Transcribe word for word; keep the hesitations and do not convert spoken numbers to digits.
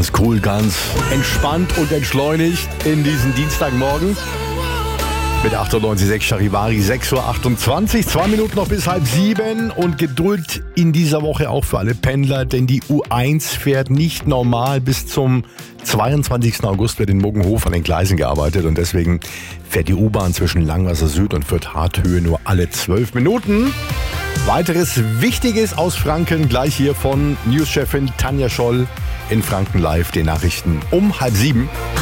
Ganz cool, ganz entspannt und entschleunigt in diesen Dienstagmorgen. Mit achtundneunzig Komma sechs Charivari, sechs Uhr achtundzwanzig, zwei Minuten noch bis halb sieben und Geduld in dieser Woche auch für alle Pendler, denn die U eins fährt nicht normal. Bis zum zweiundzwanzigsten August wird in Muggenhof an den Gleisen gearbeitet und deswegen fährt die U-Bahn zwischen Langwasser Süd und Fürth-Harthöhe nur alle zwölf Minuten. Weiteres Wichtiges aus Franken gleich hier von Newschefin Tanja Scholl in Franken Live, den Nachrichten um halb sieben.